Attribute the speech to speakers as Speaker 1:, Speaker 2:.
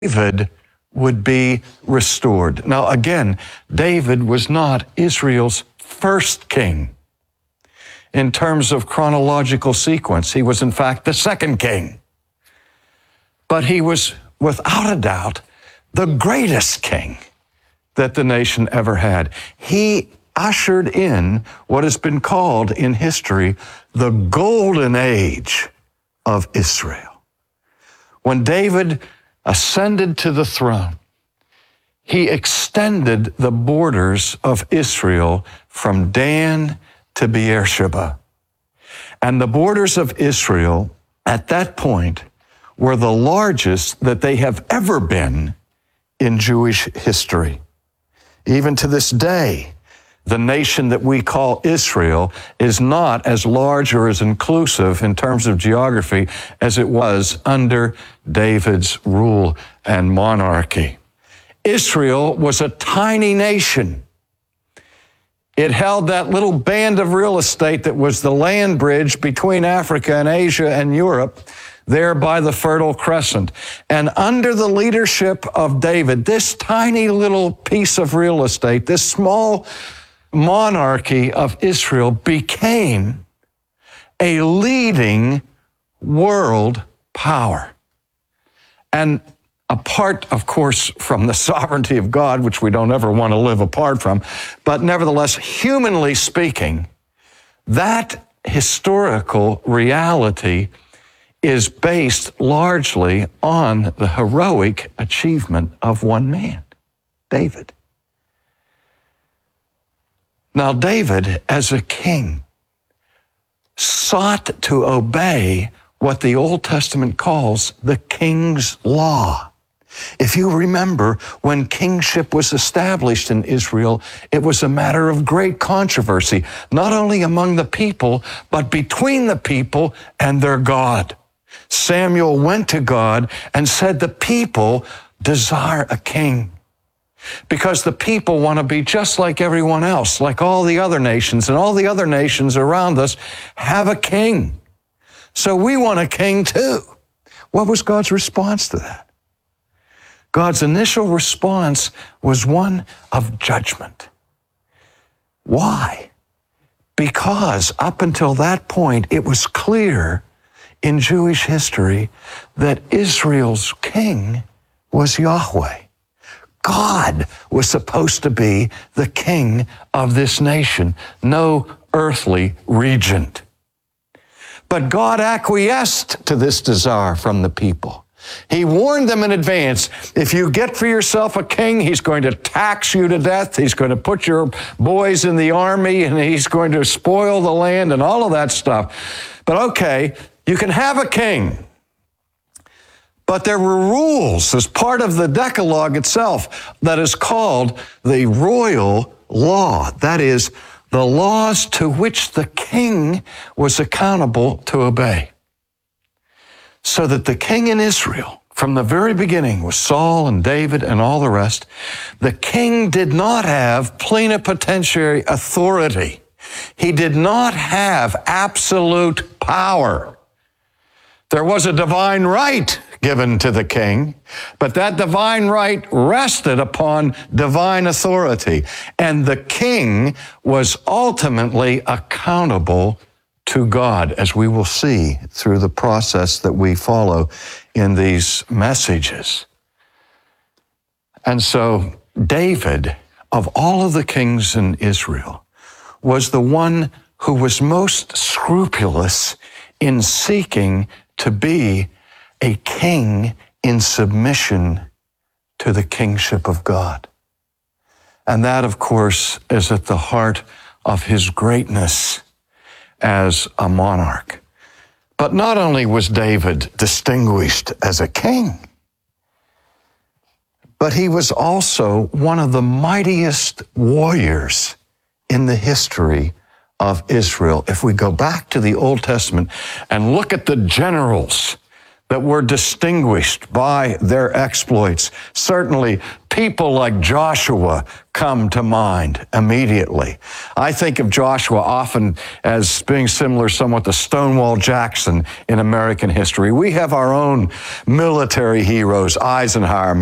Speaker 1: David would be restored. Now, again, David was not Israel's first king. In terms of chronological sequence, he was in fact the second king. But he was, without a doubt, the greatest king that the nation ever had. He ushered in what has been called in history the golden age of Israel. When David ascended to the throne, he extended the borders of Israel from Dan to Beersheba. And the borders of Israel at that point were the largest that they have ever been in Jewish history. Even to this day, the nation that we call Israel is not as large or as inclusive in terms of geography as it was under David's rule and monarchy. Israel was a tiny nation. It held that little band of real estate that was the land bridge between Africa and Asia and Europe, there by the Fertile Crescent. And under the leadership of David, this tiny little piece of real estate, this small monarchy of Israel became a leading world power. And apart, of course, from the sovereignty of God, which we don't ever want to live apart from, but nevertheless, humanly speaking, that historical reality is based largely on the heroic achievement of one man, David. Now, David, as a king, sought to obey what the Old Testament calls the king's law. If you remember, when kingship was established in Israel, it was a matter of great controversy, not only among the people, but between the people and their God. Samuel went to God and said, the people desire a king, because the people want to be just like everyone else, like all the other nations, and all the other nations around us have a king. So we want a king too. What was God's response to that? God's initial response was one of judgment. Why? Because up until that point, it was clear in Jewish history that Israel's king was Yahweh. God was supposed to be the king of this nation, no earthly regent. But God acquiesced to this desire from the people. He warned them in advance, if you get for yourself a king, he's going to tax you to death, he's going to put your boys in the army, and he's going to spoil the land and all of that stuff. But okay, you can have a king. But there were rules as part of the Decalogue itself that is called the royal law. That is, the laws to which the king was accountable to obey. So that the king in Israel, from the very beginning, with Saul and David and all the rest, the king did not have plenipotentiary authority. He did not have absolute power. There was a divine right given to the king, but that divine right rested upon divine authority. And the king was ultimately accountable to God, as we will see through the process that we follow in these messages. And so David, of all of the kings in Israel, was the one who was most scrupulous in seeking to be a king in submission to the kingship of God. And that, of course, is at the heart of his greatness as a monarch. But not only was David distinguished as a king, but he was also one of the mightiest warriors in the history of Israel. If we go back to the Old Testament and look at the generals that were distinguished by their exploits, certainly People like Joshua come to mind immediately. I think of Joshua often as being similar somewhat to Stonewall Jackson in American history. We have our own military heroes, Eisenhower,